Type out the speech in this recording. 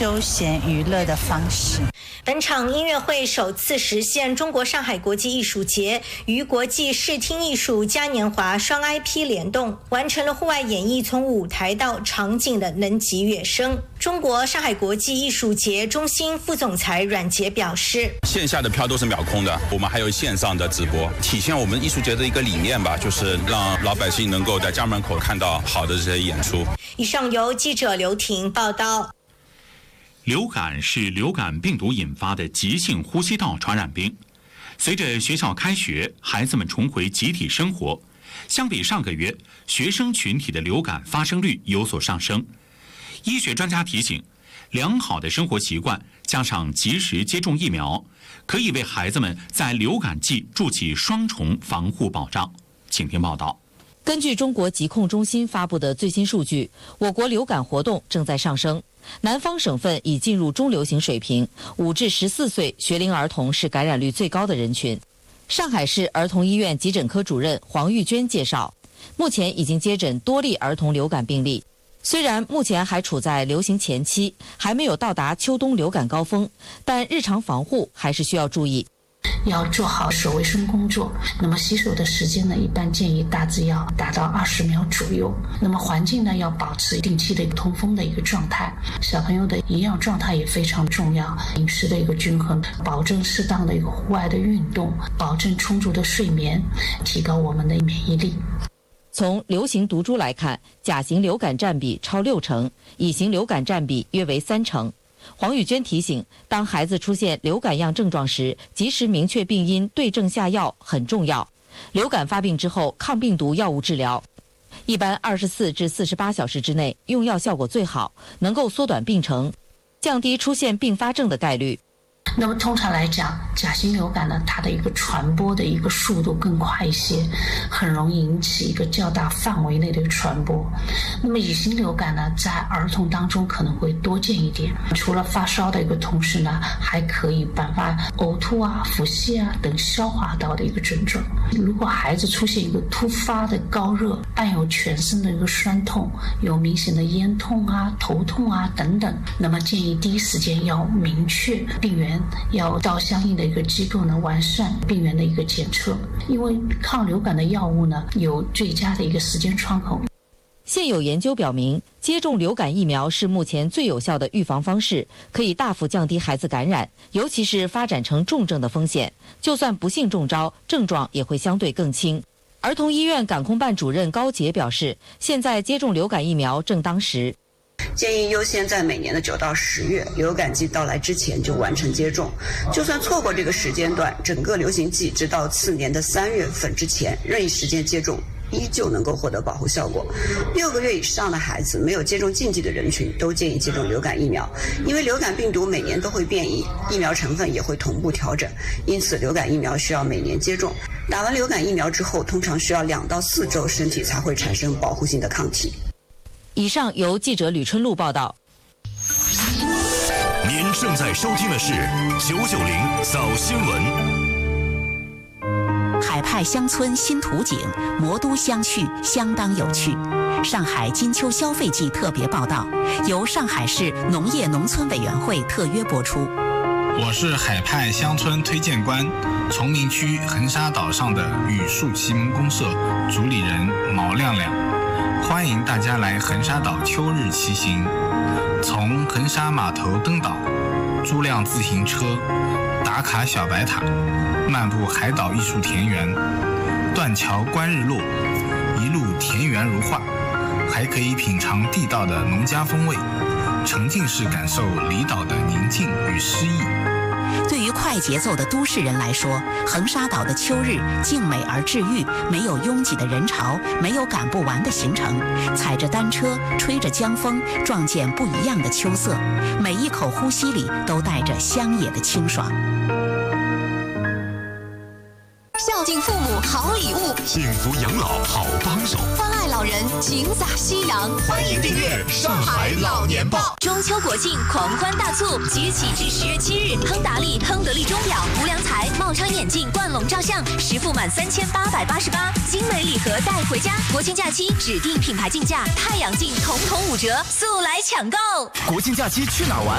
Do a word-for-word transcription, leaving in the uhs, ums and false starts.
休闲娱乐的方式。 本场音乐会首次实现中国上海国际艺术节与国际视听艺术嘉年华双 I P 联动，完成了户外演绎从舞台到场景的能级跃升。中国上海国际艺术节中心副总裁阮杰表示， 线下的票都是秒空的，我们还有线上的直播，体现我们艺术节的一个理念吧，就是让老百姓能够在家门口看到好的这些演出。 以上由记者刘婷报道。 流感是流感病毒引发的急性呼吸道传染病。随着学校开学，孩子们重回集体生活，相比上个月，学生群体的流感发生率有所上升。医学专家提醒，良好的生活习惯加上及时接种疫苗，可以为孩子们在流感季筑起双重防护保障。请听报道。 根据中国疾控中心发布的最新数据，我国流感活动正在上升。南方省份已进入中流行水平，五至十四岁学龄儿童是感染率最高的人群。上海市儿童医院急诊科主任黄玉娟介绍，目前已经接诊多例儿童流感病例。虽然目前还处在流行前期，还没有到达秋冬流感高峰，但日常防护还是需要注意。 要做好手卫生工作，那么洗手的时间呢，一般建议大致要达到二十秒左右。那么环境呢，要保持定期的一个通风的一个状态。小朋友的营养状态也非常重要，饮食的一个均衡，保证适当的一个户外的运动，保证充足的睡眠，提高我们的免疫力。 从流行毒株来看，甲型流感占比超六成，乙型流感占比约为三成。黄玉娟提醒，当孩子出现流感样症状时，及时明确病因，对症下药很重要。流感发病之后，抗病毒药物治疗一般二十四至四十八小时之内用药效果最好，能够缩短病程，降低出现并发症的概率。 那么通常来讲，甲型流感呢，它的一个传播的一个速度更快一些，很容易引起一个较大范围内的传播。那么乙型流感呢，在儿童当中可能会多见一点，除了发烧的一个同时呢，还可以伴发呕吐啊、腹泻啊等消化道的一个症状。如果孩子出现一个突发的高热，伴有全身的一个酸痛，有明显的咽痛啊、头痛啊等等，那么建议第一时间要明确病源，要到相应的一个机构呢，完善病源的一个检测，因为抗流感的药物呢有最佳的一个时间窗口。 现有研究表明，接种流感疫苗是目前最有效的预防方式，可以大幅降低孩子感染，尤其是发展成重症的风险。就算不幸中招，症状也会相对更轻。儿童医院感控办主任高杰表示，现在接种流感疫苗正当时。 建议优先在每年的九到十月流感季到来之前就完成接种，就算错过这个时间段，整个流行季直到次年的三月份之前，任意时间接种依旧能够获得保护效果。六个月以上的孩子，没有接种禁忌的人群都建议接种流感疫苗，因为流感病毒每年都会变异，疫苗成分也会同步调整，因此流感疫苗需要每年接种。打完流感疫苗之后，通常需要两到四周，身体才会产生保护性的抗体。 以上由记者吕春露报道。 您正在收听的是九九零早新闻。 海派乡村新图景，魔都相续相当有趣。上海金秋消费季特别报道，由上海市农业农村委员会特约播出。 我是海派乡村推荐官，崇明区横沙岛上的语树奇门公社主理人毛亮亮。欢迎大家来横沙岛秋日骑行，从横沙码头登岛，租辆自行车，打卡小白塔，漫步海岛艺术田园，断桥观日落，一路田园如画，还可以品尝地道的农家风味，沉浸式感受离岛的宁静与诗意。 对于快节奏的都市人来说，横沙岛的秋日静美而治愈，没有拥挤的人潮，没有赶不完的行程，踩着单车，吹着江风，撞见不一样的秋色，每一口呼吸里都带着乡野的清爽。 孝敬父母好礼物， 幸福养老好帮手， 关爱老人请洒夕阳。 欢迎订阅上海老年报。 中秋国庆狂欢大促，即日起至十月七日，亨达利、亨得利钟表、无良才、茂昌眼镜、冠龙照相，实付满三千八百八十八，精美礼盒带回家。国庆假期指定品牌竞价，太阳镜统统五折，速来抢购！ 国庆假期去哪儿玩？